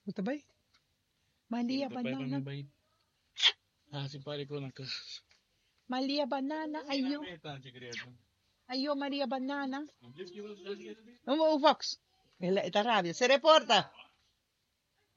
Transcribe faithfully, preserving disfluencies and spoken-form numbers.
Puta bay. Malia banana. Ah, si pare ko naka. Malia banana. Ayo. Ayo Maria banana. Vamos, Fox. Ela está rápido. Se reporta.